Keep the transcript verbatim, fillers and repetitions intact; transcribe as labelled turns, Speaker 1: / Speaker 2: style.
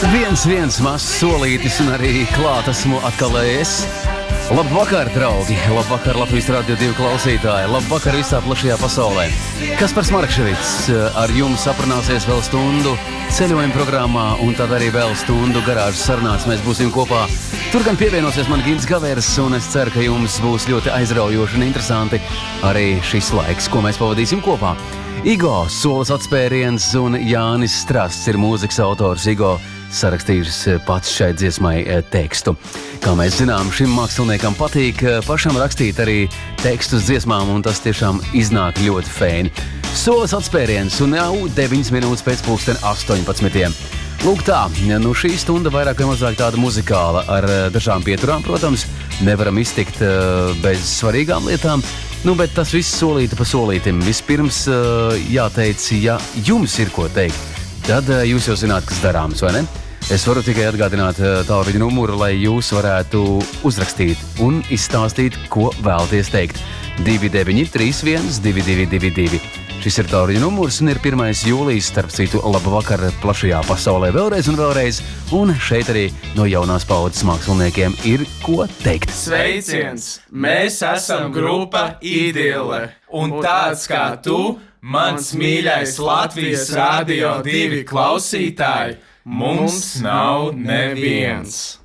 Speaker 1: Viens, viens mazs solītis un arī klāt esmu atkal es. Labvakar, draugi! Labvakar, Latvijas Radio divi klausītāji! Labvakar visā plašajā pasaulē! Kaspars Markševits ar jums aprunāsies vēl stundu ceļojuma programmā un tad arī vēl stundu garāžas sarunās mēs būsim kopā. Tur gan pievienosies man Gints Gavērs un es ceru, ka jums būs ļoti aizraujoši un interesanti arī šis laiks, ko mēs pavadīsim kopā. Igo Solas atspēriens un Jānis Strasts ir mūzikas autors. Igo sarakstījis pats šai dziesmai tekstu. Kā mēs zinām, šim māksliniekam patīk pašam rakstīt arī tekstus dziesmām, un tas tiešām iznāk ļoti feini. Solas atspēriens un jau deviņas minūtes pēc pulksten astoņpadsmitiem. Lūk tā, nu šī stunda vairāk vai mazāk tāda muzikāla ar dažām pieturām, protams, nevaram iztikt bez svarīgām lietām, nu bet tas viss solīti pa solītim. Vispirms jāteic, ja jums ir ko teikt, tad jūs jau zināt, kas darāms, vai ne? Es varu tikai atgādināt tālruņa numuru, lai jūs varētu uzrakstīt un izstāstīt, ko vēlaties teikt. divi deviņi trīs viens divi divi divi divi. Šis ir tālruņa numurs un ir pirmais jūlijas, starp citu, labvakar plašajā pasaulē vēlreiz un vēlreiz. Un šeit arī no jaunās paudzes māksliniekiem ir ko teikt.
Speaker 2: Sveiciens! Mēs esam grupa Idile. Un tāds kā tu, mans mīļais Latvijas Radio divi klausītāji, mums nav neviens.